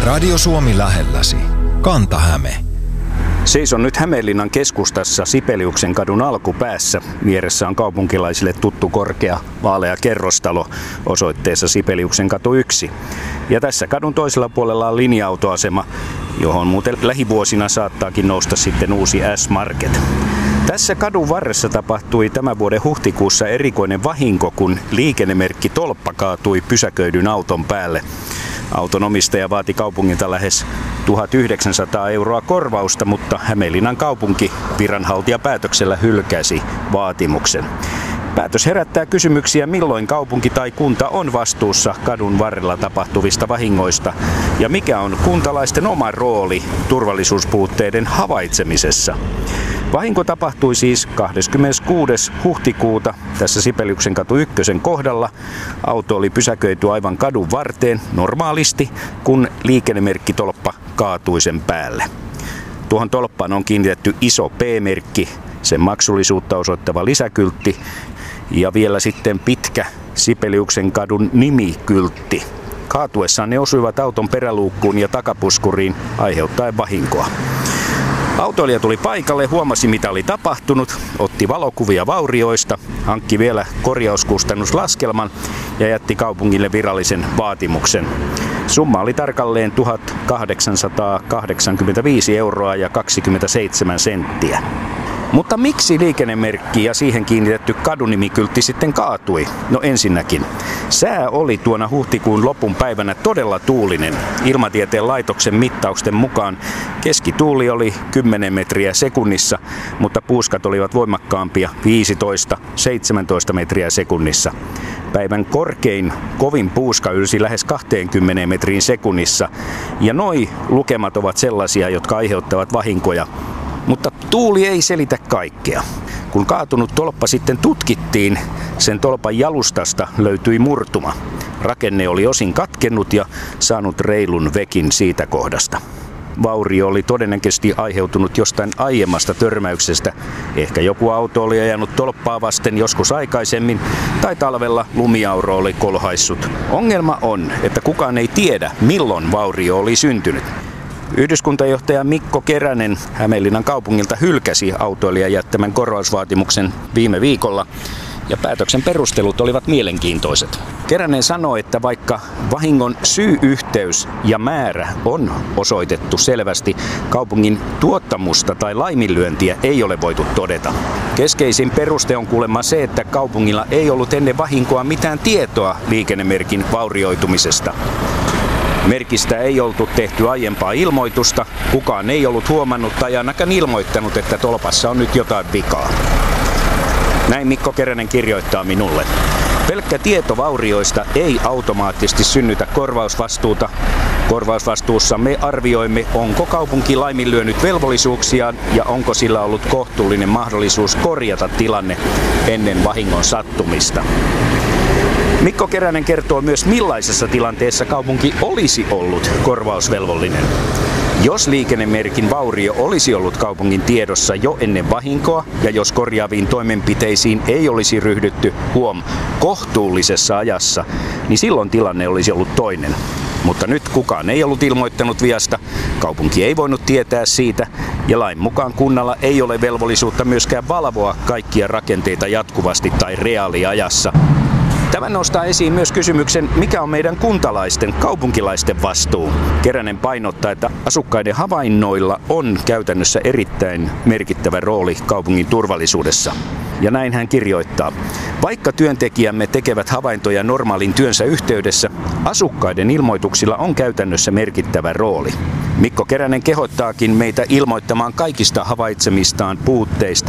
Radio Suomi lähelläsi. Kanta-Häme. Seison nyt Hämeenlinnan keskustassa Sibeliuksen kadun alkupäässä. Vieressä on kaupunkilaisille tuttu korkea vaalea kerrostalo osoitteessa Sibeliuksen katu 1. Ja tässä kadun toisella puolella on linja-autoasema, johon muuten lähivuosina saattaakin nousta sitten uusi S-Market. Tässä kadun varressa tapahtui tämän vuoden huhtikuussa erikoinen vahinko, kun liikennemerkki Tolppa kaatui pysäköidyn auton päälle. Auton omistaja vaati kaupungilta lähes 1900 € korvausta, mutta Hämeenlinnan kaupunki viranhaltijapäätöksellä hylkäsi vaatimuksen. Päätös herättää kysymyksiä, milloin kaupunki tai kunta on vastuussa kadun varrella tapahtuvista vahingoista ja mikä on kuntalaisten oma rooli turvallisuuspuutteiden havaitsemisessa. Vahinko tapahtui siis 26. huhtikuuta tässä Sibeliuksen katu 1 kohdalla. Auto oli pysäköity aivan kadun varteen normaalisti, kun liikennemerkki Tolppa kaatui sen päälle. Tuohon tolppaan on kiinnitetty iso P-merkki, sen maksullisuutta osoittava lisäkyltti ja vielä sitten pitkä Sibeliuksen kadun nimikyltti. Kaatuessaan ne osuivat auton peräluukkuun ja takapuskuriin aiheuttaen vahinkoa. Autoilija tuli paikalle, huomasi mitä oli tapahtunut, otti valokuvia vaurioista, hankki vielä korjauskustannuslaskelman ja jätti kaupungille virallisen vaatimuksen. Summa oli tarkalleen 1885 € ja 27 senttiä. Mutta miksi liikennemerkki ja siihen kiinnitetty kadunimikyltti sitten kaatui? No ensinnäkin, sää oli tuona huhtikuun lopun päivänä todella tuulinen. Ilmatieteen laitoksen mittausten mukaan keskituuli oli 10 metriä sekunnissa, mutta puuskat olivat voimakkaampia 15-17 metriä sekunnissa. Päivän korkein kovin puuska ylsi lähes 20 metriin sekunnissa ja noi lukemat ovat sellaisia, jotka aiheuttavat vahinkoja. Mutta tuuli ei selitä kaikkea. Kun kaatunut tolppa sitten tutkittiin, sen tolpan jalustasta löytyi murtuma. Rakenne oli osin katkennut ja saanut reilun vekin siitä kohdasta. Vaurio oli todennäköisesti aiheutunut jostain aiemmasta törmäyksestä. Ehkä joku auto oli ajanut tolppaa vasten joskus aikaisemmin, tai talvella lumiauro oli kolhaissut. Ongelma on, että kukaan ei tiedä, milloin vaurio oli syntynyt. Yhdyskuntajohtaja Mikko Keränen Hämeenlinnan kaupungilta hylkäsi autoilijan jättämän korvausvaatimuksen viime viikolla ja päätöksen perustelut olivat mielenkiintoiset. Keränen sanoi, että vaikka vahingon syy-yhteys ja määrä on osoitettu selvästi, kaupungin tuottamusta tai laiminlyöntiä ei ole voitu todeta. Keskeisin peruste on kuulemma se, että kaupungilla ei ollut ennen vahinkoa mitään tietoa liikennemerkin vaurioitumisesta. Merkistä ei oltu tehty aiempaa ilmoitusta, kukaan ei ollut huomannut tai ainakaan ilmoittanut, että tolpassa on nyt jotain vikaa. Näin Mikko Keränen kirjoittaa minulle. Pelkkä tieto vaurioista ei automaattisesti synnytä korvausvastuuta. Korvausvastuussa me arvioimme, onko kaupunki laiminlyönyt velvollisuuksiaan ja onko sillä ollut kohtuullinen mahdollisuus korjata tilanne ennen vahingon sattumista. Mikko Keränen kertoo myös, millaisessa tilanteessa kaupunki olisi ollut korvausvelvollinen. Jos liikennemerkin vaurio olisi ollut kaupungin tiedossa jo ennen vahinkoa ja jos korjaaviin toimenpiteisiin ei olisi ryhdytty kohtuullisessa ajassa, niin silloin tilanne olisi ollut toinen. Mutta nyt kukaan ei ollut ilmoittanut viasta, kaupunki ei voinut tietää siitä ja lain mukaan kunnalla ei ole velvollisuutta myöskään valvoa kaikkia rakenteita jatkuvasti tai reaaliajassa. Tämä nostaa esiin myös kysymyksen, mikä on meidän kuntalaisten, kaupunkilaisten vastuu. Keränen painottaa, että asukkaiden havainnoilla on käytännössä erittäin merkittävä rooli kaupungin turvallisuudessa. Ja näin hän kirjoittaa. Vaikka työntekijämme tekevät havaintoja normaalin työnsä yhteydessä, asukkaiden ilmoituksilla on käytännössä merkittävä rooli. Mikko Keränen kehottaakin meitä ilmoittamaan kaikista havaitsemistaan puutteista